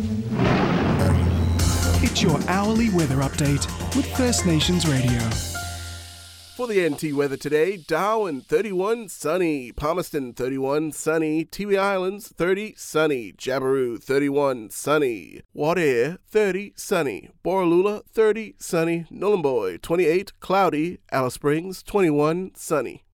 It's your hourly weather update with First Nations Radio. For the NT weather today, Darwin 31 sunny, Palmerston 31 sunny, Tiwi Islands 30 sunny, Jabiru 31 sunny, Wadeye 30 sunny, Borroloola 30 sunny, Nhulunbuy 28 cloudy, Alice Springs 21 sunny.